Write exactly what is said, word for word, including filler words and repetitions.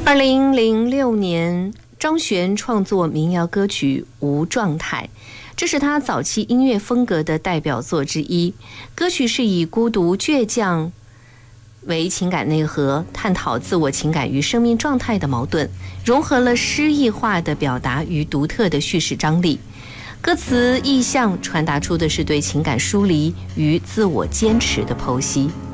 二零零六年，张悬创作民谣歌曲《无状态》，这是他早期音乐风格的代表作之一。歌曲是以孤独、倔强为情感内核，探讨自我情感与生命状态的矛盾，融合了诗意化的表达与独特的叙事张力。歌词意象传达出的是对情感疏离与自我坚持的剖析。